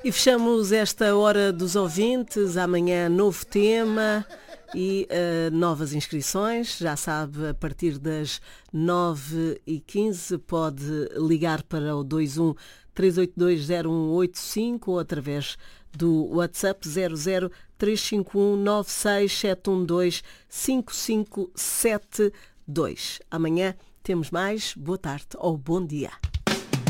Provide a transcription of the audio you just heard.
E fechamos esta hora dos ouvintes. Amanhã novo tema e novas inscrições. Já sabe, a partir das 9h15 pode ligar para o 21 382 0185 ou através do WhatsApp 00 351 96 712 5572. Amanhã temos mais. Boa tarde ou bom dia.